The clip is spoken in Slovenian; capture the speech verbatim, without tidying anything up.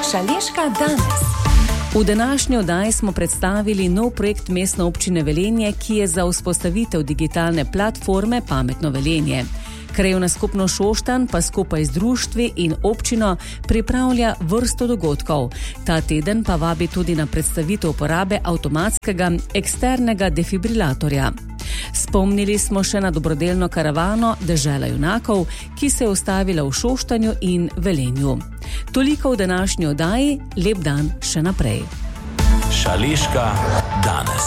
Šaleška danes. V današnji oddaji smo predstavili nov projekt Mestne občine Velenje, ki je za vzpostavitev digitalne platforme Pametno Velenje. Krajevna skupnost Šoštanj pa skupaj z društvi in občino pripravlja vrsto dogodkov. Ta teden pa vabi tudi na predstavitev uporabe avtomatskega eksternega defibrilatorja. Spomnili smo še na dobrodelno karavano Dežela junakov, ki se je ustavila v Šoštanju in Velenju. Toliko v današnji oddaji, lep dan še naprej. Šaleška danes.